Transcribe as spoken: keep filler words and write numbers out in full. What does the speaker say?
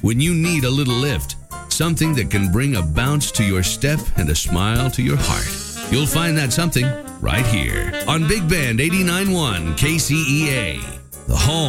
when you need a little lift, something that can bring a bounce to your step and a smile to your heart. You'll find that something right here on Big Band eighty-nine point one K C E A, the home